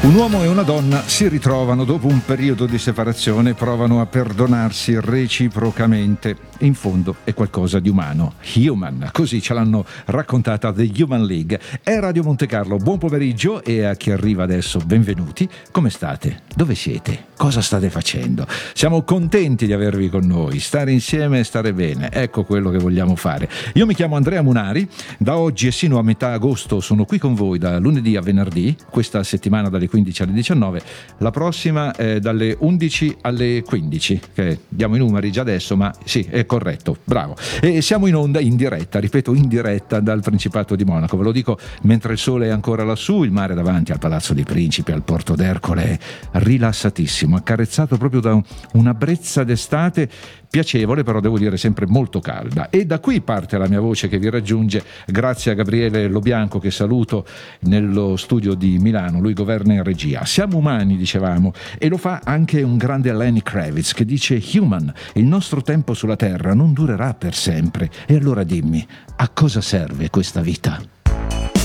Un uomo e una donna si ritrovano dopo un periodo di separazione e provano a perdonarsi reciprocamente. In fondo è qualcosa di umano. Human, così ce l'hanno raccontata The Human League. È Radio Monte Carlo, buon pomeriggio, e a chi arriva adesso benvenuti. Come state? Dove siete? Cosa state facendo? Siamo contenti di avervi con noi. Stare insieme e stare bene, ecco quello che vogliamo fare. Io mi chiamo Andrea Munari, da oggi e sino a metà agosto sono qui con voi da lunedì a venerdì, questa settimana dalle 15 alle 19, la prossima dalle 11 alle 15, che diamo i numeri già adesso, ma sì, è corretto, bravo. E siamo in onda in diretta, ripeto, in diretta dal Principato di Monaco, ve lo dico mentre il sole è ancora lassù, il mare davanti al Palazzo dei Principi, al Porto d'Ercole, è rilassatissimo, accarezzato proprio da una brezza d'estate piacevole, però devo dire sempre molto calda. E da qui parte la mia voce che vi raggiunge grazie a Gabriele Lobianco, che saluto nello studio di Milano, lui governa in regia. Siamo umani, dicevamo, e lo fa anche un grande Lenny Kravitz che dice: Human, il nostro tempo sulla terra non durerà per sempre. E allora dimmi, a cosa serve questa vita?